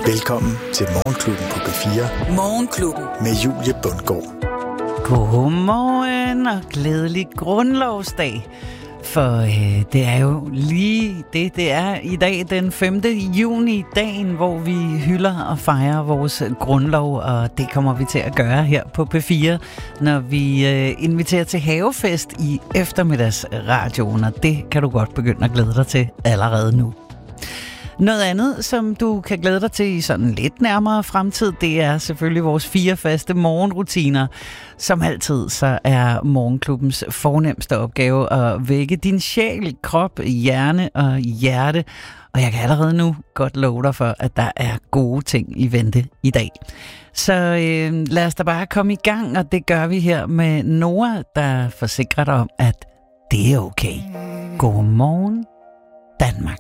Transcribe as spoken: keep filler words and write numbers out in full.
Velkommen til Morgenklubben på P fire. Morgenklubben med Julie Bundgaard. Godmorgen og glædelig grundlovsdag. For øh, det er jo lige det, det er i dag den femte juni, dagen, hvor vi hylder og fejrer vores grundlov, og det kommer vi til at gøre her på P fire, når vi øh, inviterer til havefest i eftermiddagsradioen, og det kan du godt begynde at glæde dig til allerede nu. Noget andet, som du kan glæde dig til i sådan lidt nærmere fremtid, det er selvfølgelig vores fire faste morgenrutiner. Som altid, så er Morgenklubbens fornemste opgave at vække din sjæl, krop, hjerne og hjerte. Og jeg kan allerede nu godt love dig for, at der er gode ting i vente i dag. Så øh, lad os da bare komme i gang, og det gør vi her med Noah, der forsikrer dig om, at det er okay. Godmorgen, Danmark.